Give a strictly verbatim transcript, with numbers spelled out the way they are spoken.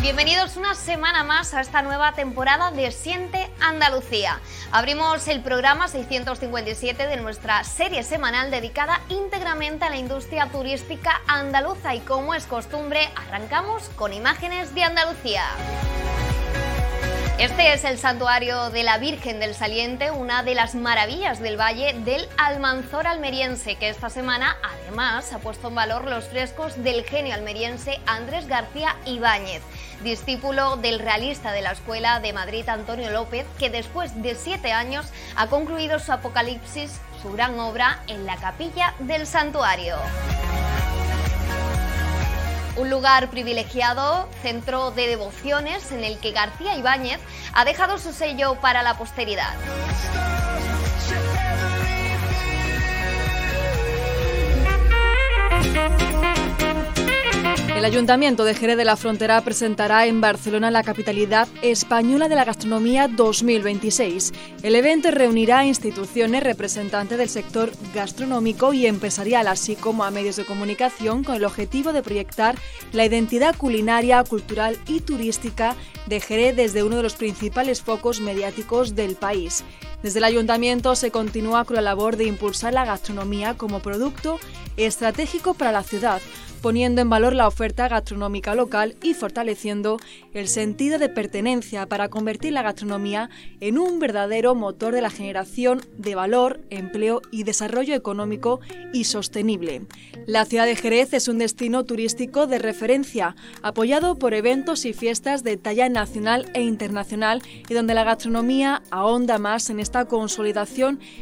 Bienvenidos una semana más a esta nueva temporada de Siente Andalucía. Abrimos el programa seiscientos cincuenta y siete de nuestra serie semanal dedicada íntegramente a la industria turística andaluza y, como es costumbre, arrancamos con imágenes de Andalucía. Este es el santuario de la Virgen del Saliente, una de las maravillas del Valle del Almanzora almeriense, que esta semana además ha puesto en valor los frescos del genio almeriense Andrés García Ibáñez, discípulo del realista de la Escuela de Madrid Antonio López, que después de siete años ha concluido su Apocalipsis, su gran obra, en la capilla del santuario. Un lugar privilegiado, centro de devociones en el que García Ibáñez ha dejado su sello para la posteridad. El Ayuntamiento de Jerez de la Frontera presentará en Barcelona la Capitalidad Española de la Gastronomía dos mil veintiséis. El evento reunirá a instituciones representantes del sector gastronómico y empresarial, así como a medios de comunicación, con el objetivo de proyectar la identidad culinaria, cultural y turística de Jerez desde uno de los principales focos mediáticos del país. Desde el Ayuntamiento se continúa con la labor de impulsar la gastronomía como producto estratégico para la ciudad, poniendo en valor la oferta gastronómica local y fortaleciendo el sentido de pertenencia para convertir la gastronomía en un verdadero motor de la generación de valor, empleo y desarrollo económico y sostenible. La ciudad de Jerez es un destino turístico de referencia, apoyado por eventos y fiestas de talla nacional e internacional, y donde la gastronomía ahonda más en esta consolidación